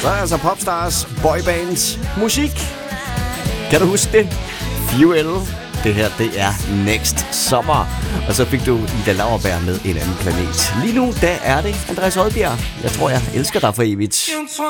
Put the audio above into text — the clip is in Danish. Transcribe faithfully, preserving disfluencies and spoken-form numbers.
Så er altså Popstars boybands musik. Kan du huske det? Fuel. Det her, det er Next Summer. Og så fik du Ida Lauerberg med En Anden Planet. Lige nu, der er det Andreas Odbjerg. Jeg tror, jeg elsker dig for evigt.